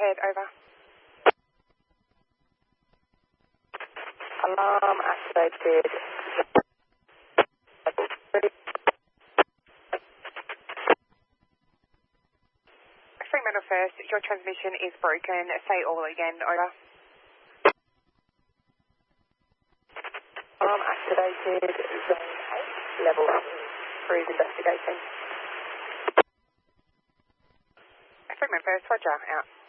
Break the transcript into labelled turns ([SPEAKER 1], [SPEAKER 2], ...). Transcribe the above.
[SPEAKER 1] ahead, over.
[SPEAKER 2] Alarm activated.
[SPEAKER 1] Fremantle First, your transmission is broken. Say all again, over.
[SPEAKER 2] Alarm activated. Zone 8, level 3. Cruise investigating.
[SPEAKER 1] Fremantle First, roger, out.